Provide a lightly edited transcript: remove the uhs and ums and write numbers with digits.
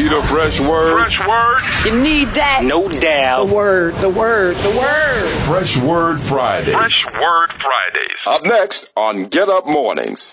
need a fresh word? Fresh word? You need that. No doubt. The word. Fresh Word Fridays. Fresh Word Fridays. Up next on Get Up Mornings.